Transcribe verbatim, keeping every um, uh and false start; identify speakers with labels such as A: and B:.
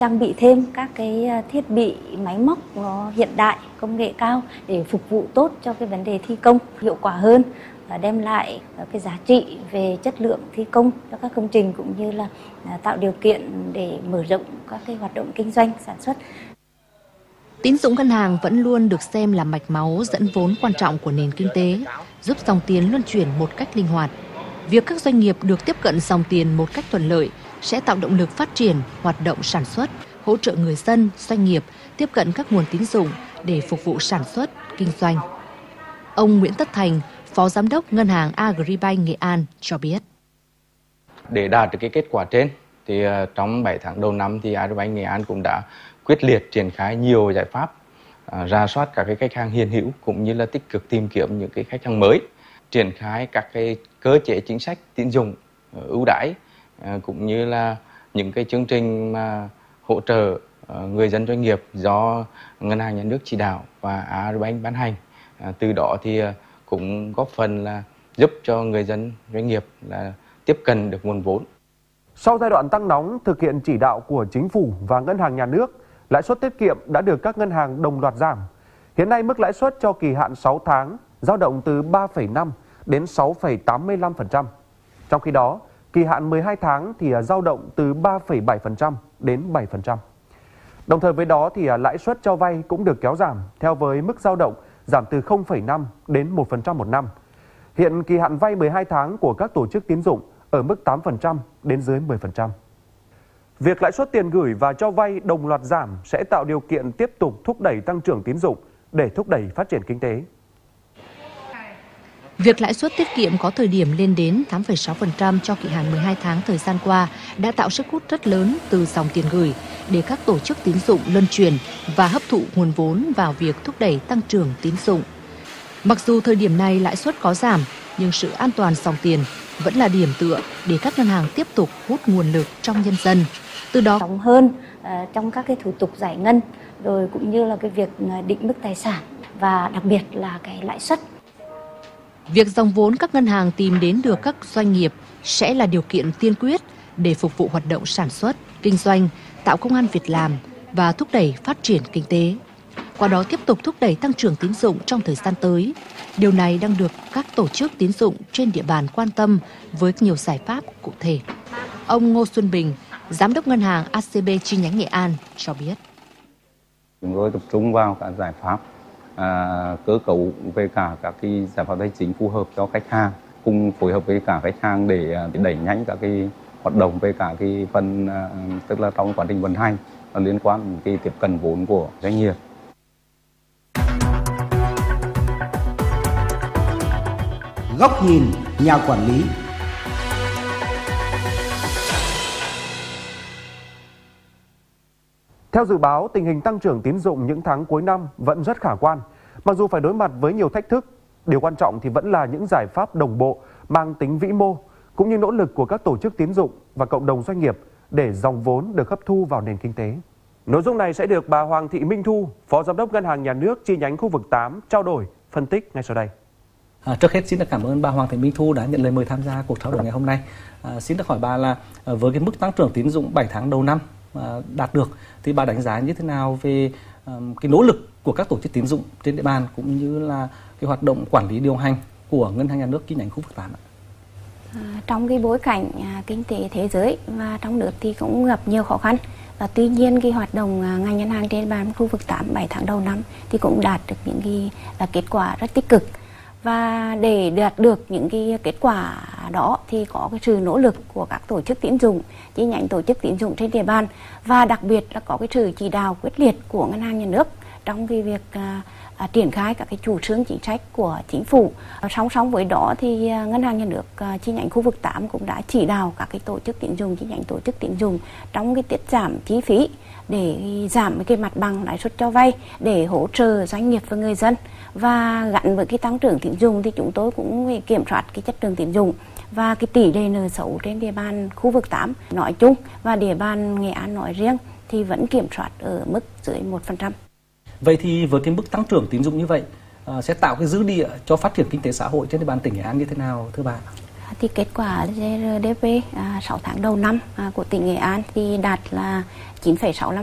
A: Trang bị thêm các cái thiết bị máy móc nó hiện đại, công nghệ cao để phục vụ tốt cho cái vấn đề thi công hiệu quả hơn và đem lại cái giá trị về chất lượng thi công cho các công trình, cũng như là tạo điều kiện để mở rộng các cái hoạt động kinh doanh sản xuất.
B: Tín dụng ngân hàng vẫn luôn được xem là mạch máu dẫn vốn quan trọng của nền kinh tế, giúp dòng tiền luân chuyển một cách linh hoạt. Việc các doanh nghiệp được tiếp cận dòng tiền một cách thuận lợi sẽ tạo động lực phát triển hoạt động sản xuất, hỗ trợ người dân, doanh nghiệp tiếp cận các nguồn tín dụng để phục vụ sản xuất, kinh doanh. Ông Nguyễn Tất Thành, Phó Giám đốc Ngân hàng Agribank Nghệ An cho biết.
C: Để đạt được cái kết quả trên, thì trong bảy tháng đầu năm thì Agribank Nghệ An cũng đã quyết liệt triển khai nhiều giải pháp, à, rà soát các cái khách hàng hiện hữu cũng như là tích cực tìm kiếm những cái khách hàng mới, triển khai các cái cơ chế chính sách tín dụng ưu đãi, à, cũng như là những cái chương trình mà hỗ trợ à, người dân doanh nghiệp do Ngân hàng Nhà nước chỉ đạo và Agribank ban hành. À, từ đó thì à, cũng góp phần là giúp cho người dân doanh nghiệp là tiếp cận được nguồn vốn.
D: Sau giai đoạn tăng nóng thực hiện chỉ đạo của Chính phủ và Ngân hàng Nhà nước, lãi suất tiết kiệm đã được các ngân hàng đồng loạt giảm. Hiện nay mức lãi suất cho kỳ hạn sáu tháng dao động từ ba phẩy năm đến sáu phẩy tám mươi lăm phần trăm. Trong khi đó, kỳ hạn mười hai tháng thì dao động từ ba phẩy bảy phần trăm đến bảy phần trăm. Đồng thời với đó thì lãi suất cho vay cũng được kéo giảm theo với mức dao động giảm từ không phẩy năm đến một phần trăm một năm. Hiện kỳ hạn vay mười hai tháng của các tổ chức tín dụng ở mức tám phần trăm đến dưới mười phần trăm. Việc lãi suất tiền gửi và cho vay đồng loạt giảm sẽ tạo điều kiện tiếp tục thúc đẩy tăng trưởng tín dụng để thúc đẩy phát triển kinh tế.
B: Việc lãi suất tiết kiệm có thời điểm lên đến tám phẩy sáu phần trăm cho kỳ hạn mười hai tháng thời gian qua đã tạo sức hút rất lớn từ dòng tiền gửi để các tổ chức tín dụng luân chuyển và hấp thụ nguồn vốn vào việc thúc đẩy tăng trưởng tín dụng. Mặc dù thời điểm này lãi suất có giảm, nhưng sự an toàn dòng tiền vẫn là điểm tựa để các ngân hàng tiếp tục hút nguồn lực trong nhân dân. Từ đó
A: Trọng hơn uh, trong các cái thủ tục giải ngân, rồi cũng như là cái việc định mức tài sản và đặc biệt là cái lãi suất.
B: Việc dòng vốn các ngân hàng tìm đến được các doanh nghiệp sẽ là điều kiện tiên quyết để phục vụ hoạt động sản xuất, kinh doanh, tạo công ăn việc làm và thúc đẩy phát triển kinh tế. Qua đó tiếp tục thúc đẩy tăng trưởng tín dụng trong thời gian tới. Điều này đang được các tổ chức tín dụng trên địa bàn quan tâm với nhiều giải pháp cụ thể. Ông Ngô Xuân Bình, Giám đốc Ngân hàng a xê bê chi nhánh Nghệ An cho biết.
E: Chúng tôi tập trung vào các giải pháp à, cơ cấu về cả các cái giải pháp tài chính phù hợp cho khách hàng, cùng phối hợp với cả khách hàng để, để đẩy nhanh các cái hoạt động về cả cái phần à, tức là trong quá trình vận hành liên quan đến cái tiếp cận vốn của doanh nghiệp.
F: Góc nhìn nhà quản lý.
D: Theo dự báo, tình hình tăng trưởng tín dụng những tháng cuối năm vẫn rất khả quan. Mặc dù phải đối mặt với nhiều thách thức, điều quan trọng thì vẫn là những giải pháp đồng bộ mang tính vĩ mô, cũng như nỗ lực của các tổ chức tín dụng và cộng đồng doanh nghiệp để dòng vốn được hấp thu vào nền kinh tế. Nội dung này sẽ được bà Hoàng Thị Minh Thu, Phó Giám đốc Ngân hàng Nhà nước chi nhánh khu vực tám trao đổi, phân tích ngay sau đây.
G: À, trước hết xin được cảm ơn bà Hoàng Thị Minh Thu đã nhận lời mời tham gia cuộc trao đổi ngày hôm nay. À, xin được hỏi bà là với cái mức tăng trưởng tín dụng bảy tháng đầu năm à, đạt được thì bà đánh giá như thế nào về um, cái nỗ lực của các tổ chức tín dụng trên địa bàn cũng như là cái hoạt động quản lý điều hành của Ngân hàng Nhà nước chi nhánh khu vực tám ạ?
H: À, trong cái bối cảnh à, kinh tế thế giới và trong nước thì cũng gặp nhiều khó khăn. Và tuy nhiên cái hoạt động à, ngành ngân hàng trên địa bàn khu vực tám bảy tháng đầu năm thì cũng đạt được những cái à, kết quả rất tích cực. Và để đạt được những cái kết quả đó thì có cái sự nỗ lực của các tổ chức tín dụng, chi nhánh tổ chức tín dụng trên địa bàn, và đặc biệt là có cái sự chỉ đạo quyết liệt của Ngân hàng Nhà nước trong cái việc à, à, triển khai các cái chủ trương chính sách của chính phủ. À, song song với đó thì à, Ngân hàng Nhà nước à, chi nhánh khu vực tám cũng đã chỉ đạo các cái tổ chức tín dụng, chi nhánh tổ chức tín dụng trong cái tiết giảm chi phí để giảm cái mặt bằng lãi suất cho vay để hỗ trợ doanh nghiệp và người dân. Và gắn với cái tăng trưởng tín dụng thì chúng tôi cũng phải kiểm soát cái chất lượng tín dụng và cái tỷ lệ nợ xấu trên địa bàn khu vực tám nói chung và địa bàn Nghệ An nói riêng thì vẫn kiểm soát ở mức dưới một phần trăm.
G: Vậy thì với cái mức tăng trưởng tín dụng như vậy uh, sẽ tạo cái dư địa cho phát triển kinh tế xã hội trên địa bàn tỉnh Nghệ An như thế nào thưa bà?
H: Thì kết quả giê rờ đê pê à, sáu tháng đầu năm à, của tỉnh Nghệ An thì đạt là chín phẩy sáu mươi lăm